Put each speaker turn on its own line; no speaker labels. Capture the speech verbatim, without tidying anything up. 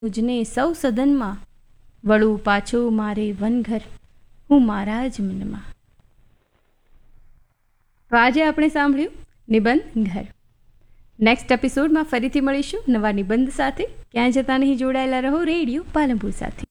ઉજને સૌ સદનમાં, વળું પાછું મારે વનઘર, હું મારા જ મનમાં. તો આજે આપણે સાંભળ્યું નિબંધ ઘર. નેક્સ્ટ એપિસોડમાં ફરીથી મળીશું નવા નિબંધ સાથે. ક્યાં જતા નહીં, જોડાયેલા રહો રેડિયો પાલનપુર સાથે.